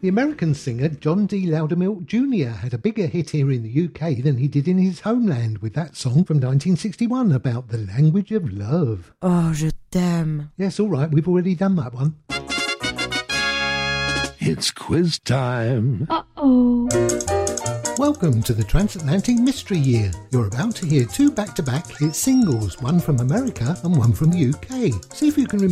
The American singer John D. Loudermilk Jr. had a bigger hit here in the UK than he did in his homeland with that song from 1961 about the language of love. Oh, je t'aime. Yes, all right, we've already done that one. It's quiz time. Uh-oh. Welcome to the Transatlantic Mystery Year. You're about to hear two back-to-back hit singles, one from America and one from the UK. See if you can remember